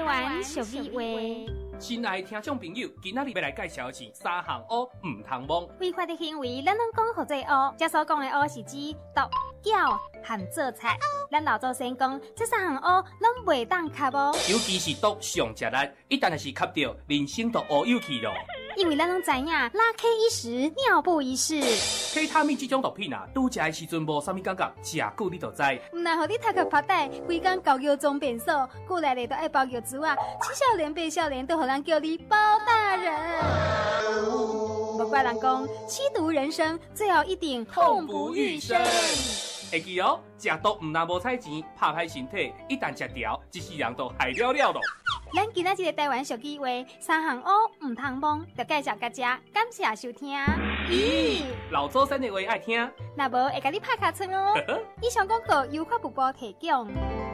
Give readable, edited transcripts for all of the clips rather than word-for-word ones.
台湾俗语话。 亲爱的听众朋友，今仔日要来介绍的是三项乌唔通摸。 违法的行为，咱拢讲何做乌？这所讲的乌是指毒、搅和做菜。咱老祖先讲，这三项乌拢袂当吸哦。 尤其是毒上食力，一旦是吸到，人生都乌有去咯。 因为咱拢知影，拉 K 一时，尿布一世。 K 他命这种毒品啊，拄食的时阵无啥物感觉，食久你就知。 唔然互你头壳拍呆，规工搞药装变数，过来咧都爱包药珠啊，七少年八少年都互人叫你包大人。不怪人讲，吸毒人生最后一定痛不欲生。 会记哦，食毒唔但无彩钱，拍歹身体，一旦食掉，一世人都害了了咯。 咱今仔日的台湾俗语话，三项乌唔通摸，就介绍大家，感谢收听。 咦，老祖先的话爱听， 若无会甲你拍卡村哦。以上广告由法务部提供。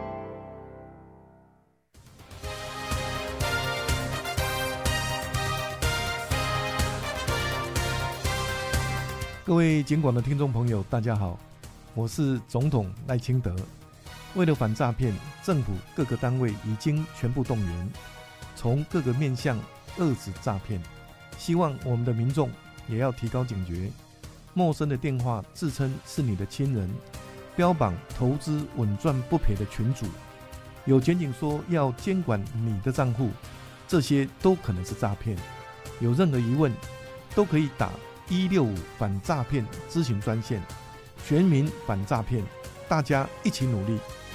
各位警广的听众朋友，大家好，我是总统赖清德。为了反诈骗，政府各个单位已经全部动员，从各个面向遏止诈骗。希望我们的民众也要提高警觉，陌生的电话自称是你的亲人，标榜投资稳赚不赔的群组，有检警说要监管你的账户，这些都可能是诈骗。有任何疑问，都可以打165反诈骗咨询专线，全民反诈骗，大家一起努力。